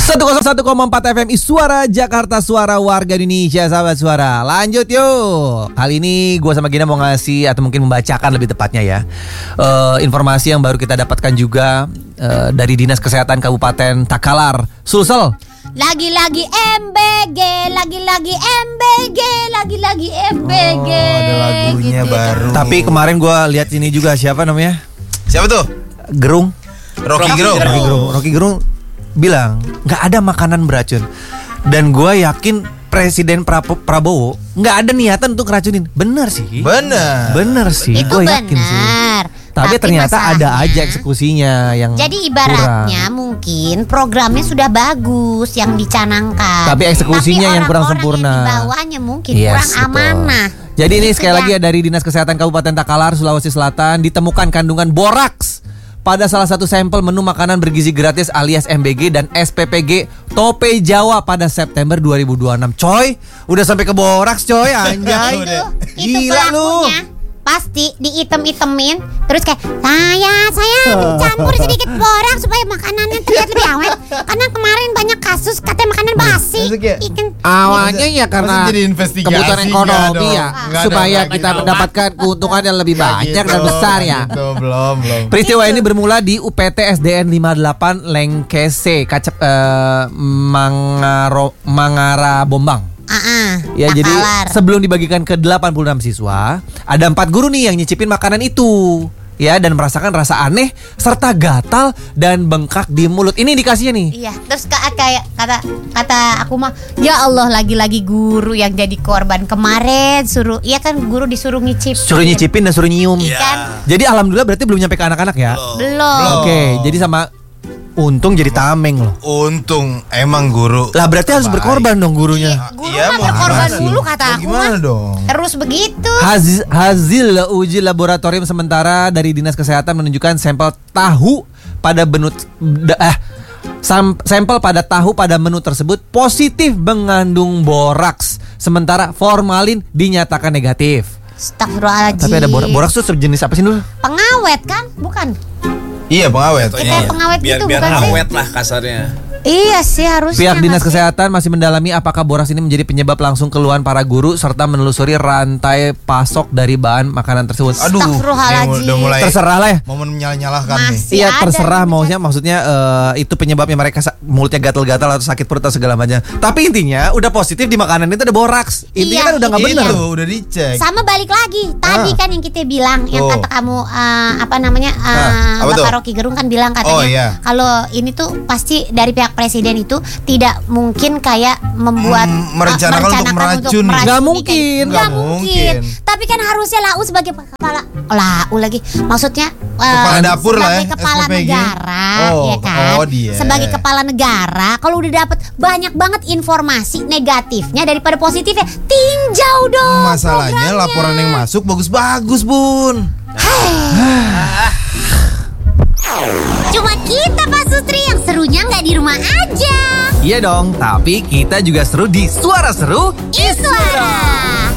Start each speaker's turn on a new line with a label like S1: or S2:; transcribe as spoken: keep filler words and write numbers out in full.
S1: seratus satu koma empat F M Suara Jakarta, suara warga Indonesia, sahabat suara. Lanjut yuk. Kali ini gue sama Gina mau ngasih atau mungkin membacakan lebih tepatnya ya uh, informasi yang baru kita dapatkan juga uh, dari Dinas Kesehatan Kabupaten Takalar, Sulsel.
S2: Lagi-lagi M B G, lagi-lagi M B G, lagi-lagi M B G.
S3: Oh, ada lagunya gitu, baru.
S1: Tapi kemarin gue lihat ini juga, siapa namanya?
S3: Siapa tuh?
S1: Gerung.
S3: Rocky Gerung.
S1: Rocky Gerung. Rocky Gerung bilang nggak ada makanan beracun, dan gue yakin Presiden Prabowo, Prabowo nggak ada niatan untuk ngeracunin. Bener sih.
S3: Bener.
S1: Bener sih.
S2: Itu
S1: Gue yakin sih. Tapi, Tapi ternyata ada aja eksekusinya yang
S2: jadi ibaratnya kurang. Mungkin programnya sudah bagus yang dicanangkan.
S1: Tapi eksekusinya Tapi yang kurang sempurna.
S2: Yang di bawahnya mungkin
S1: yes,
S2: kurang
S1: betul.
S2: amanah.
S1: Jadi ini sekali lagi ya dari Dinas Kesehatan Kabupaten Takalar, Sulawesi Selatan, ditemukan kandungan boraks pada salah satu sampel menu makanan bergizi gratis alias M B G dan S P P G Tope Jawa pada September dua ribu dua puluh enam. Coy, udah sampai ke boraks coy, anjay.
S2: itu, itu
S1: Gila lu.
S2: Pasti diitem-itemin terus kayak saya saya campur sedikit boraks supaya makanannya terlihat lebih awet. Karena kemarin banyak kasus katanya makanan basi. Ikan.
S1: Awalnya ya karena kebutuhan ekonomi ya, supaya kita mendapatkan keuntungan yang lebih banyak dan besar ya.
S3: Gitu, belum, belum.
S1: Peristiwa ini bermula di U P T S D N lima puluh delapan Lengkese, Kacep, eh, Mangaro, Mangara Bombang.
S2: Uh-uh,
S1: ya jadi sebelum dibagikan ke delapan puluh enam siswa, ada empat guru nih yang nyicipin makanan itu. Ya, dan merasakan rasa aneh serta gatal dan bengkak di mulut. Ini indikasinya nih.
S2: Iya, terus kayak kata kata aku mah, ya Allah, lagi-lagi guru yang jadi korban kemarin. Suruh, iya kan guru disuruh nyicipin.
S1: Suruh nyicipin dan suruh nyium.
S2: Iya. Kan?
S1: Jadi alhamdulillah berarti belum nyampe ke anak-anak ya.
S2: Belum.
S1: Oke, jadi sama untung jadi tameng loh.
S3: Untung emang guru.
S1: Lah berarti harus berkorban dong gurunya.
S2: Iya, guru
S3: iya,
S2: mah berkorban
S3: sih.
S2: dulu kata
S3: oh,
S2: aku
S3: gimana
S2: mah.
S3: dong?
S2: Terus begitu.
S1: Hasil, hasil uji laboratorium sementara dari Dinas Kesehatan menunjukkan sampel tahu pada menu eh sam, sampel pada tahu pada menu tersebut positif mengandung boraks, sementara formalin dinyatakan negatif.
S2: Astagfirullahaladzim.
S1: Tapi ada boraks, boraks itu sejenis apa sih Nur?
S2: Pengawet kan? Bukan.
S3: Iya, pengawet.
S2: Kita yang pengawet
S4: biar,
S2: itu
S4: biar
S2: bukan
S4: awet lah kasarnya.
S2: Iya sih harusnya.
S1: Pihak Dinas Kesehatan masih mendalami apakah boraks ini menjadi penyebab langsung keluhan para guru serta menelusuri rantai pasok dari bahan makanan tersebut.
S3: Aduh, udah mulai
S1: terserah lah ya.
S3: Momen menyalah-nyalahkan nih.
S1: Iya terserah maunya, maksudnya uh, itu penyebabnya mereka mulutnya gatal-gatal atau sakit perut atau segala macam. Tapi intinya udah positif di makanan itu ada boraks. Intinya
S2: iya,
S1: kan udah nggak benar.
S3: Itu udah dicek.
S2: Sama balik lagi. Tadi ah. kan yang kita bilang, yang
S3: oh.
S2: kata kamu uh, apa namanya uh,
S3: nah, apa
S2: Bapak Rocky Gerung kan bilang katanya
S3: oh, iya.
S2: kalau ini tuh pasti dari pihak presiden itu tidak mungkin kayak membuat
S3: hmm, merencanakan,
S2: uh, merencanakan
S3: untuk meracun.
S1: Nggak mungkin.
S2: Nggak mungkin. Tapi kan harusnya Lau sebagai kepala Lau lagi. Maksudnya uh,
S3: kepala dapur lah ya,
S2: kepala
S3: S P P G.
S2: negara,
S3: oh,
S2: ya kan?
S3: Oh, dia.
S2: Sebagai kepala negara, kalau udah dapat banyak banget informasi negatifnya daripada positifnya, tinjau dong.
S3: Masalahnya programnya. Laporan yang masuk bagus-bagus, Bun.
S2: Cuma kita Pak Sutri yang serunya nggak di rumah aja.
S1: Iya dong, tapi kita juga seru di Suara Seru
S2: Iswara.